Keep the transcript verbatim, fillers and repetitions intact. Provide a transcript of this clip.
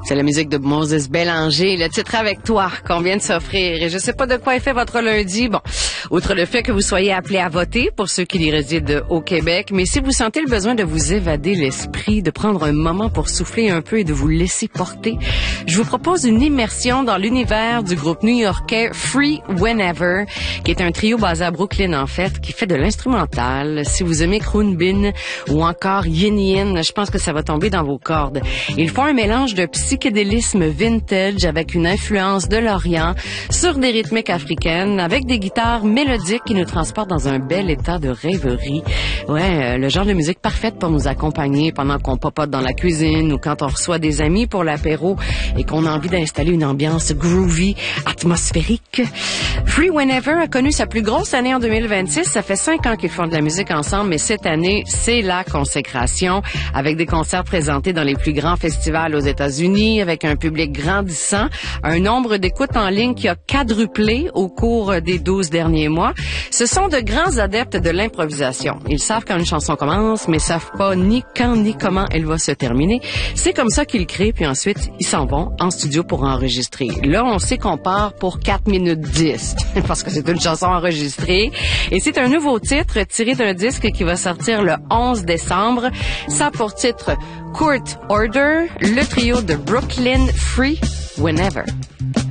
C'est la musique de Moses Bélanger, le titre Avec toi qu'on vient de s'offrir. Et je sais pas de quoi est fait votre lundi. Bon, outre le fait que vous soyez appelés à voter pour ceux qui y résident au Québec, mais si vous sentez le besoin de vous évader l'esprit, de prendre un moment pour souffler un peu et de vous laisser porter, je vous propose une immersion dans l'univers du groupe new-yorkais Free Whenever, qui est un trio basé à Brooklyn en fait, qui fait de l'instrumental. Si vous aimez Croon Bin ou encore Yin Yin, je pense que ça va tomber dans vos cordes. Ils font un mélange de psychédélisme vintage avec une influence de l'Orient sur des rythmiques africaines, avec des guitares mélodiques qui nous transportent dans un bel état de rêverie. Ouais, le genre de musique parfaite pour nous accompagner pendant qu'on papote dans la cuisine ou quand on reçoit des amis pour l'apéro et qu'on a envie d'installer une ambiance groovy, atmosphérique. Free Whenever a connu sa plus grosse année en deux mille vingt-six. Ça fait cinq ans qu'ils font de la musique ensemble, mais cette année, c'est la consécration avec des concerts présentés dans les plus grands festivals aux États-Unis, avec un public grandissant, un nombre d'écoutes en ligne qui a quadruplé au cours des douze derniers mois. Ce sont de grands adeptes de l'improvisation. Ils savent quand une chanson commence, mais savent pas ni quand ni comment elle va se terminer. C'est comme ça qu'ils créent, puis ensuite, ils s'en vont en studio pour enregistrer. Là, on sait qu'on part pour quatre minutes dix, parce que c'est une chanson enregistrée. Et c'est un nouveau titre tiré d'un disque qui va sortir le onze décembre. Ça a pour titre Court Order, le trio de Brooklyn Free Whenever.